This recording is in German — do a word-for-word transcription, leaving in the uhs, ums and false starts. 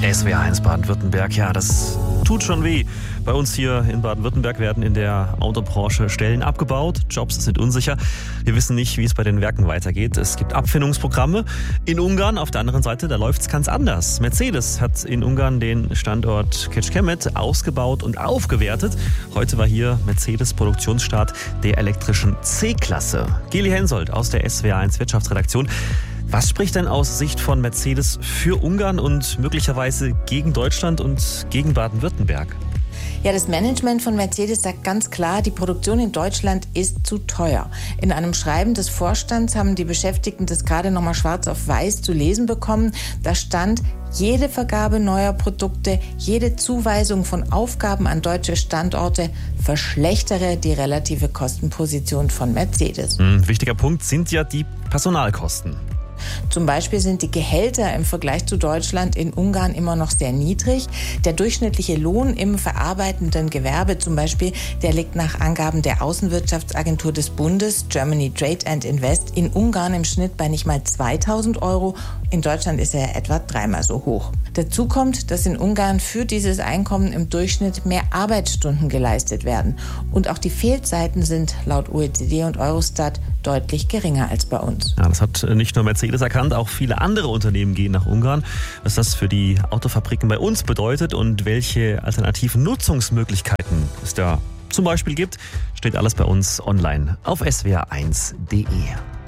S W R eins Baden-Württemberg. Ja, das tut schon weh. Bei uns hier in Baden-Württemberg werden in der Autobranche Stellen abgebaut, Jobs sind unsicher. Wir wissen nicht, wie es bei den Werken weitergeht. Es gibt Abfindungsprogramme. In Ungarn auf der anderen Seite, da läuft es ganz anders. Mercedes hat in Ungarn den Standort Kecskemét ausgebaut und aufgewertet. Heute war hier Mercedes Produktionsstart der elektrischen C-Klasse. Geli Hensoldt aus der S W R eins Wirtschaftsredaktion. Was spricht denn aus Sicht von Mercedes für Ungarn und möglicherweise gegen Deutschland und gegen Baden-Württemberg? Ja, das Management von Mercedes sagt ganz klar, die Produktion in Deutschland ist zu teuer. In einem Schreiben des Vorstands haben die Beschäftigten das gerade nochmal schwarz auf weiß zu lesen bekommen. Da stand, jede Vergabe neuer Produkte, jede Zuweisung von Aufgaben an deutsche Standorte verschlechtere die relative Kostenposition von Mercedes. Ein wichtiger Punkt sind ja die Personalkosten. Zum Beispiel sind die Gehälter im Vergleich zu Deutschland in Ungarn immer noch sehr niedrig. Der durchschnittliche Lohn im verarbeitenden Gewerbe zum Beispiel, der liegt nach Angaben der Außenwirtschaftsagentur des Bundes, Germany Trade and Invest, in Ungarn im Schnitt bei nicht mal zweitausend Euro. In Deutschland ist er etwa dreimal so hoch. Dazu kommt, dass in Ungarn für dieses Einkommen im Durchschnitt mehr Arbeitsstunden geleistet werden. Und auch die Fehlzeiten sind laut O E C D und Eurostat deutlich geringer als bei uns. Ja, das hat nicht nur Mercedes erkannt, auch viele andere Unternehmen gehen nach Ungarn. Was das für die Autofabriken bei uns bedeutet und welche alternativen Nutzungsmöglichkeiten es da zum Beispiel gibt, steht alles bei uns online auf S W R eins punkt de.